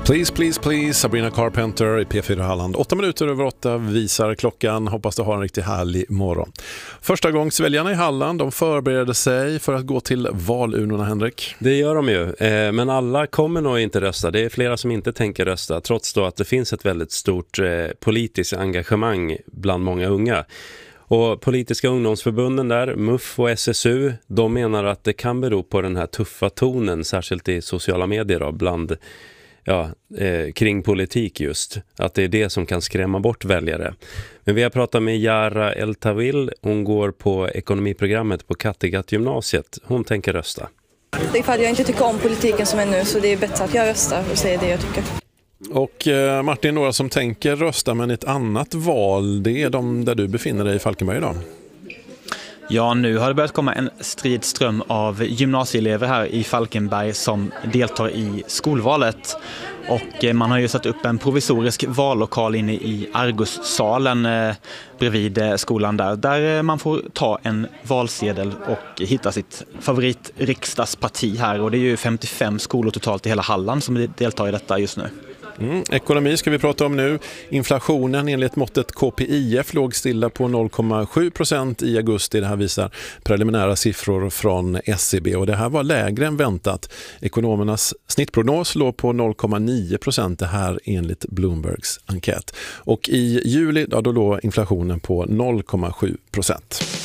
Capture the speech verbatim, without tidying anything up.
Please, please, please, Sabrina Carpenter i P fyra Halland. Åtta minuter över åtta visar klockan. Hoppas du har en riktigt härlig morgon. Första gångs väljarna i Halland, de förbereder sig för att gå till valurnorna, Henrik. Det gör de ju, eh, men alla kommer nog inte rösta. Det är flera som inte tänker rösta, trots då att det finns ett väldigt stort eh, politiskt engagemang bland många unga. Och politiska ungdomsförbunden där, M U F och S S U, de menar att det kan bero på den här tuffa tonen, särskilt i sociala medier då, bland Ja, eh, kring politik just. Att det är det som kan skrämma bort väljare. Men vi har pratat med Jara Eltavil. Hon går på ekonomiprogrammet på Kattegatt gymnasiet. Hon tänker rösta. Det är för att jag inte tycker om politiken som är nu, så det är bättre att jag röstar och säger det jag tycker. Och eh, Martin, några som tänker rösta, men ett annat val, det är de där du befinner dig i Falkenberg idag. Ja, nu har det börjat komma en stridström av gymnasieelever här i Falkenberg som deltar i skolvalet. Och man har ju satt upp en provisorisk vallokal inne i Argussalen eh, bredvid skolan där. Där man får ta en valsedel och hitta sitt favoritriksdagsparti här. Och det är ju femtiofem skolor totalt i hela Halland som deltar i detta just nu. Mm, ekonomi ska vi prata om nu. Inflationen enligt måttet K P I F låg stilla på noll komma sju procent i augusti. Det här visar preliminära siffror från S C B och det här var lägre än väntat. Ekonomernas snittprognos låg på noll komma nio procent, det här enligt Bloombergs enkät. Och i juli, ja, då låg inflationen på noll komma sju procent.